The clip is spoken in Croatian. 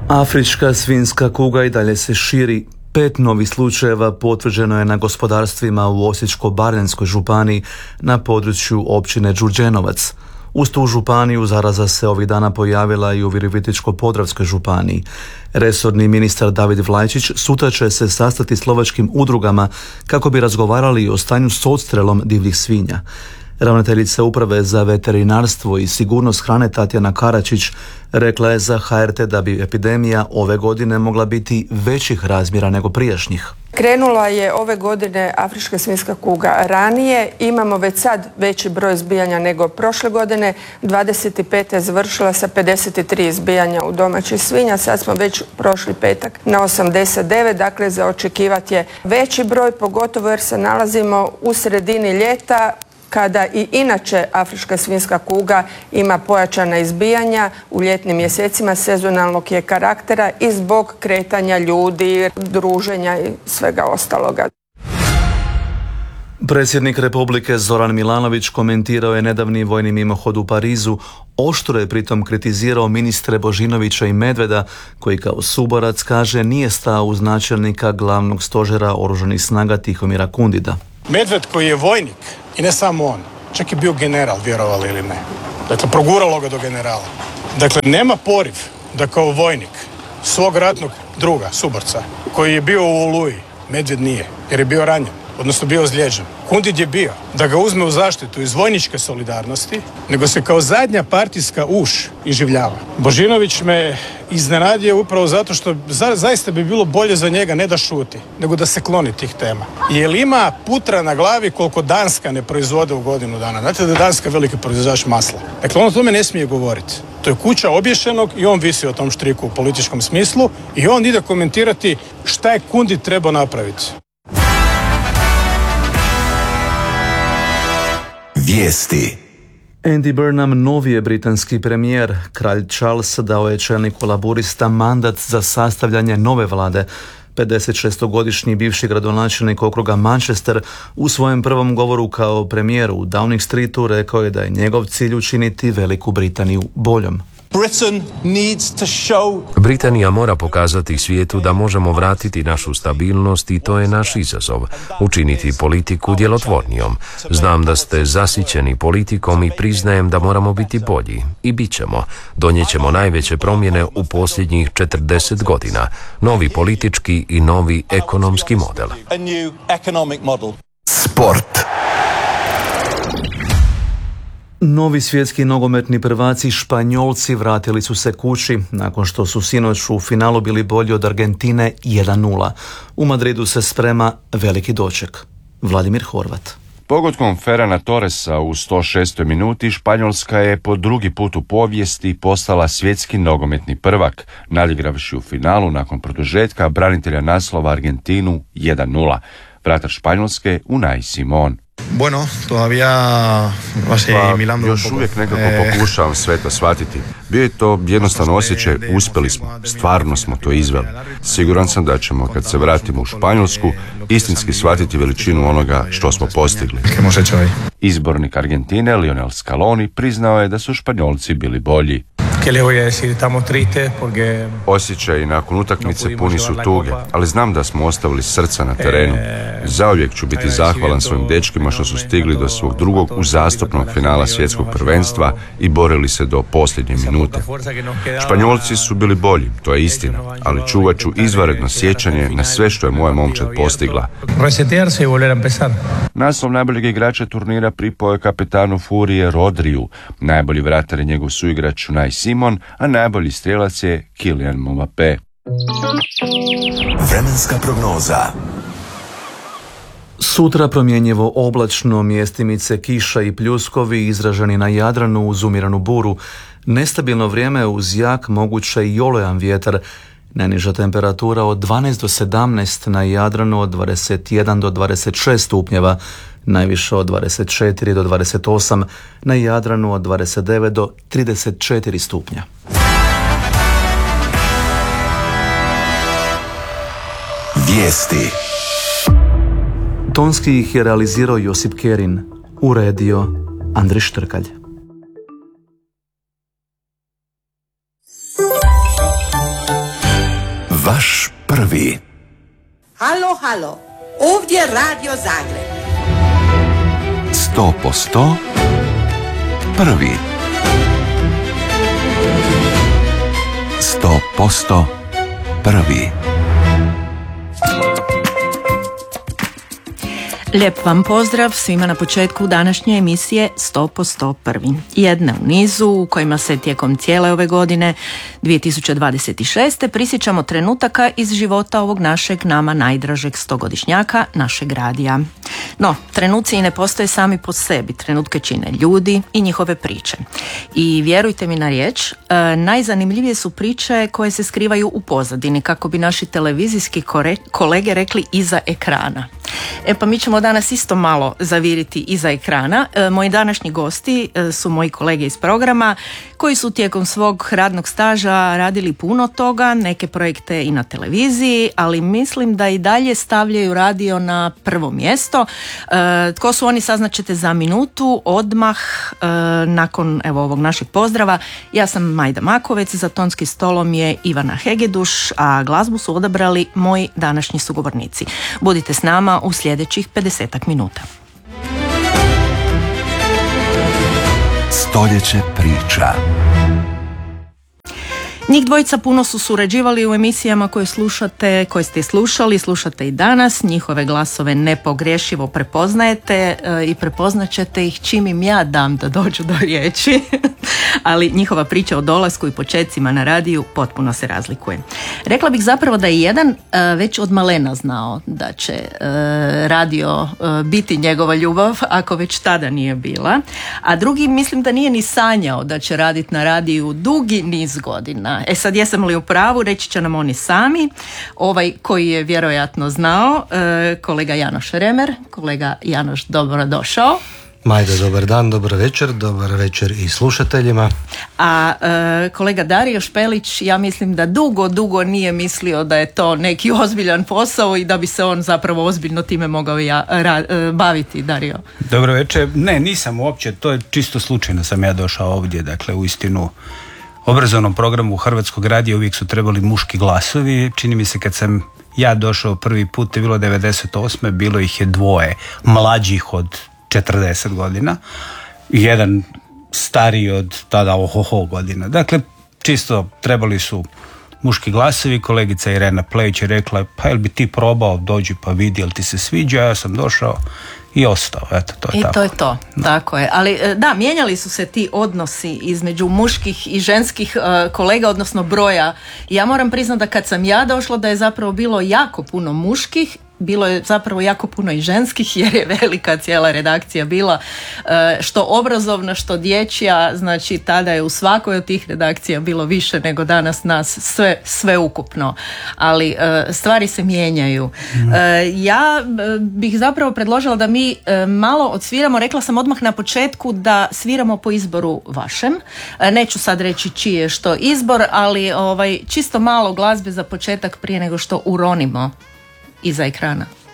Afrička svinjska kuga i dalje se širi. 5 novih slučajeva potvrđeno je na gospodarstvima u Osječko-baranjskoj županiji na području općine Đurđenovac. Uz tu županiju zaraza se ovih dana pojavila i u Virovitičko-podravskoj županiji. Resorni ministar David Vlajčić sutra će se sastati s lovačkim udrugama kako bi razgovarali o stanju s odstrelom divljih svinja. Ravnateljica Uprave za veterinarstvo i sigurnost hrane Tatjana Karačić rekla je za HRT da bi epidemija ove godine mogla biti većih razmjera nego prijašnjih. Krenula je ove godine afrička svinjska kuga ranije. Imamo već sad veći broj izbijanja nego prošle godine. 25. je završila sa 53 izbijanja u domaćih svinja. Sad smo već prošli petak na 89. Dakle, za očekivati je veći broj, pogotovo jer se nalazimo u sredini ljeta, kada i inače afrička svinjska kuga ima pojačana izbijanja u ljetnim mjesecima, sezonalnog je karaktera i zbog kretanja ljudi, druženja i svega ostaloga. Predsjednik Republike Zoran Milanović komentirao je nedavni vojni mimohod u Parizu. Oštro je pritom kritizirao ministre Božinovića i Medveda, koji kao suborac kaže nije stao uz načelnika glavnog stožera oružanih snaga Tihomira Kundida. Medved koji je vojnik, i ne samo on, čak je bio general, vjerovali ili ne. Dakle, proguralo ga do generala. Dakle, nema poriv da kao vojnik svog ratnog druga, suborca, koji je bio u Oluji, Medved nije, jer je bio ranjen, odnosno bio ozlijeđen. Kundid je bio da ga uzme u zaštitu iz vojničke solidarnosti, nego se kao zadnja partijska uš iživljava. Božinović me iznenadio upravo zato što zaista bi bilo bolje za njega ne da šuti, nego da se kloni tih tema. Jer ima putra na glavi koliko Danska ne proizvode u godinu dana. Znate da je Danska veliki proizvođač masla. Dakle, on o tome ne smije govoriti. To je kuća obješenog i on visi o tom štriku u političkom smislu i on ide komentirati šta je Kundid trebao napraviti. Vijesti. Andy Burnham novi je britanski premijer. Kralj Charles dao je čelniku laburista mandat za sastavljanje nove vlade. 56-godišnji bivši gradonačelnik okruga Manchester u svojem prvom govoru kao premijer u Downing Streetu rekao je da je njegov cilj učiniti Veliku Britaniju boljom. Britanija mora pokazati svijetu da možemo vratiti našu stabilnost i to je naš izazov. Učiniti politiku djelotvornijom. Znam da ste zasićeni politikom i priznajem da moramo biti bolji. I bit ćemo. Donijet ćemo najveće promjene u posljednjih 40 godina. Novi politički i novi ekonomski model. Sport. Novi svjetski nogometni prvaci Španjolci vratili su se kući nakon što su sinoć u finalu bili bolji od Argentine 1:0. U Madridu se sprema veliki doček. Vladimir Horvat. Pogodkom Ferrana Torresa u 106. minuti Španjolska je po drugi put u povijesti postala svjetski nogometni prvak, nadigravši u finalu nakon produžetka branitelja naslova Argentinu 1:0. Vratar Španjolske Unai Simon. Bueno, todavía asimilando još uvijek nekako pokušavam sve to shvatiti. Bio je to jednostavno osjećaj, uspjeli smo, stvarno smo to izveli. Siguran sam da ćemo, kad se vratimo u Španjolsku, istinski shvatiti veličinu onoga što smo postigli. Izbornik Argentine Lionel Scaloni priznao je da su Španjolci bili bolji. Osjećaji nakon utakmice puni su tuge, ali znam da smo ostavili srca na terenu. Zauvijek ću biti zahvalan svojim dečkima što su stigli do svog drugog uzastopnog finala svjetskog prvenstva i borili se do posljednje minute. Španjolci su bili bolji, to je istina, ali čuvat ću izvanredno sjećanje na sve što je moja momčad postigla. Naslov najboljeg igrača turnira pripao je kapetanu Furije Rodriju. Najbolji vratar je njegov suigrač Unai Simon, a najbolji strijelac je Kylian Mbappé. Vremenska prognoza. Sutra promjenjivo oblačno, mjestimice kiša i pljuskovi izraženi na Jadranu uz umjerenu buru. Nestabilno vrijeme uz jak, moguće i olojan vjetar. Najniža temperatura od 12 do 17, na Jadranu od 21 do 26 stupnjeva, najviše od 24 do 28, na Jadranu od 29 do 34 stupnja. Vijesti. Tonski ih je realizirao Josip Kerin, uredio Andrej Štrkalj. prvi. Halo, halo, ovdje Radio Zagreb. 100% prvi. 100% prvi. Lijep vam pozdrav svima na početku današnje emisije 100% prvi. Jedne u nizu u kojima se tijekom cijele ove godine 2026. prisjećamo trenutaka iz života ovog našeg nama najdražeg 100-godišnjaka, našeg radija. No, trenuci i ne postoje sami po sebi, trenutke čine ljudi i njihove priče. I vjerujte mi na riječ, najzanimljivije su priče koje se skrivaju u pozadini, kako bi naši televizijski kolege rekli iza ekrana. Pa mi ćemo danas isto malo zaviriti iza ekrana. Moji današnji gosti su moji kolege iz programa koji su tijekom svog radnog staža radili puno toga, neke projekte i na televiziji, ali mislim da i dalje stavljaju radio na prvo mjesto. Tko su oni, saznaćete za minutu, odmah nakon ovog našeg pozdrava. Ja sam Majda Makovec, za tonskim stolom je Ivana Hegeduš, a glazbu su odabrali moji današnji sugovornici. Budite s nama u sljedećih 50 minuta. Stoljeće priča. Njih dvojica puno su surađivali u emisijama koje ste slušate i danas. Njihove glasove nepogrešivo prepoznajete i prepoznat ćete ih čim im ja dam da dođu do riječi. Ali njihova priča o dolasku i počecima na radiju potpuno se razlikuje. Rekla bih zapravo da je jedan već od malena znao da će radio biti njegova ljubav, ako već tada nije bila. A drugi mislim da nije ni sanjao da će raditi na radiju dugi niz godina. Sad jesam li u pravu, reći će nam oni sami. Ovaj koji je vjerojatno znao, kolega Janoš Remer. Kolega Janoš, dobro došao. Majda, dobar dan, dobar večer i slušateljima. A kolega Dario Špelić, ja mislim da dugo nije mislio da je to neki ozbiljan posao i da bi se on zapravo ozbiljno time mogao baviti. Dario. Dobro večer. Ne, nisam uopće, to je čisto slučajno sam ja došao ovdje, dakle uistinu obrazovnom programu Hrvatskog radija uvijek su trebali muški glasovi. Čini mi se kad sam ja došao prvi put, to je bilo 98. bilo ih je dvoje mlađih od 40 godina i jedan stariji od tada godina. Dakle, čisto trebali su muški glasovi. Kolegica Irena Plejić je rekla, pa jel bi ti probao, dođi pa vidi jel ti se sviđa. Ja sam došao i ostao. Eto, to je i tako. To je to, tako je. Ali da, mijenjali su se ti odnosi između muških i ženskih kolega, odnosno broja. Ja moram priznati da kad sam ja došla da je zapravo bilo jako puno muških, bilo je zapravo jako puno i ženskih jer je velika cijela redakcija bila, što obrazovna, što dječja, znači tada je u svakoj od tih redakcija bilo više nego danas nas sve ukupno, ali stvari se mijenjaju. Ja bih zapravo predložila da mi malo odsviramo, rekla sam odmah na početku da sviramo po izboru vašem, neću sad reći čiji je što izbor, ali čisto malo glazbe za početak prije nego što uronimo iza ekrana.